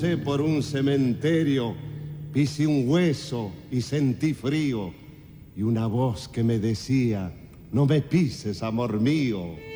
crucé por un cementerio, pisé un hueso y sentí frío, y una voz que me decía, no me pises, amor mío.